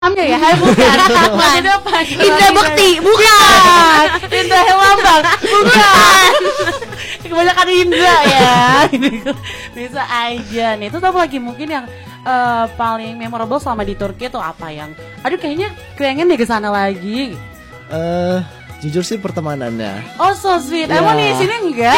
Ya, bukan. Bukan. Depan. Indra Bekti, bukan. Indra Herlambang, bukan. Kebanyakan Indra ya. Bisa aja nih. Terus apa lagi mungkin yang paling memorable selama di Turki tuh apa yang aduh kayaknya pengen deh ke sana lagi. Jujur sih pertemanannya. Oh so sweet. Ya. Emang di sini enggak?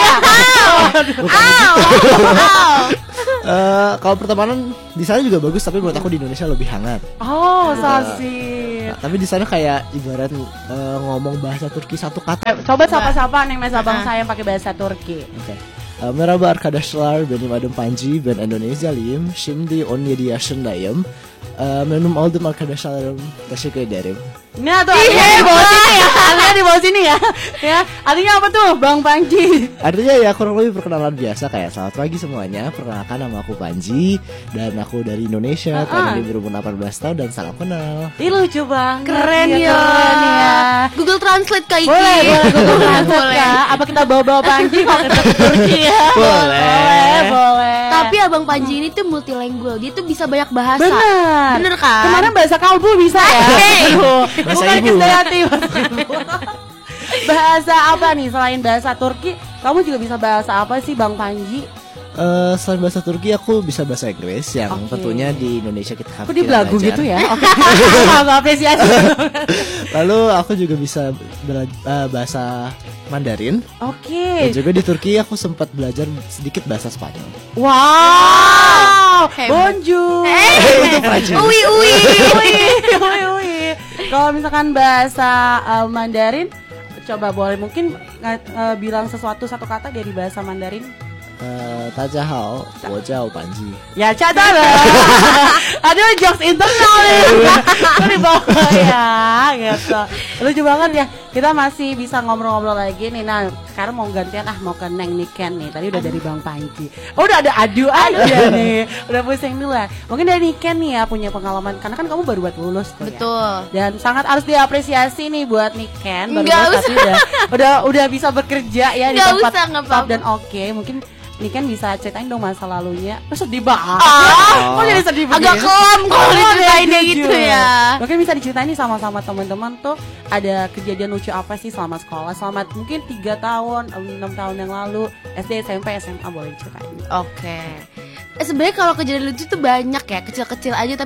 Kalau pertemanan di sana juga bagus, tapi menurut aku di Indonesia lebih hangat. Oh so sweet. Tapi di sana kayak ibarat ngomong bahasa Turki satu kata. Coba sapa-sapa nih Mas Abang saya yang pakai bahasa Turki. Okay. Merhaba arkadaşlar, benim adım Panji, ben Endonezyalıyım. Şimdi 17 yaşındayım. Memnun oldum arkadaşlarım. Teşekkür ederim. Nah tuh artinya di bawah sini ya. Artinya di bawah sini ya. Ya, artinya apa tuh Bang Panji? Artinya ya kurang lebih perkenalan biasa kayak selamat pagi semuanya. Perkenalkan nama aku Panji dan aku dari Indonesia. Tahun ini berumur 18 tahun dan salam kenal. Ih lucu banget. Keren ya. Keren ya. Google Translate Kak Iki. Boleh Google Translate ya. Apa kita bawa-bawa Panji kalau kita ke Turki ya? Boleh. Tapi Abang Panji ini tuh multilingual. Dia tuh bisa banyak bahasa. Bener kan? Kemarin bahasa kalbu bisa ya? Bahasa Bukan ibu. Krisdayanti, bahasa ibu. Bahasa apa nih selain bahasa Turki? Kamu juga bisa bahasa apa sih Bang Panji? Selain bahasa Turki aku bisa bahasa Inggris yang tentunya di Indonesia kita Kok di belagu belajar. gitu ya? Oke. Aku apresiasi. Lalu aku juga bisa bahasa Mandarin. Oke. Dan juga di Turki aku sempat belajar sedikit bahasa Spanyol. Wow. Hebat. Bonjour. Ui. Kalau misalkan bahasa Mandarin, coba boleh mungkin bilang satu kata dari bahasa Mandarin. 大家好，我叫Panji. Ya cadar. Aduh jokes internal nih. Kok di bawah ya gitu. Lucu banget ya. Kita masih bisa ngobrol-ngobrol lagi nih. Nah sekarang mau gantian mau ke Neng Niken nih. Tadi udah dari Bang Panji. Oh udah ada adu aja nih. Udah pusing dulu ya. Mungkin dari Niken nih ya punya pengalaman. Karena kan kamu baru buat lulus tuh. Betul. Ya. Dan sangat harus diapresiasi nih buat Niken. Baru Nggak lulus tapi udah bisa bekerja ya di Nggak tempat usah, nggak top apa-apa. dan oke. Mungkin Niken bisa ceritain dong masa lalunya. Sedih banget. Kok jadi sedih banget? Agak kelam kalau diceritain gitu ya. Mungkin bisa diceritain nih sama-sama teman-teman tuh ada kejadian lucu apa sih selama sekolah? Selama mungkin 3 tahun, 6 tahun yang lalu, SD, SMP, SMA boleh diceritain. Oke. Sebenarnya kalau kejadian lucu tuh banyak ya, kecil-kecil aja.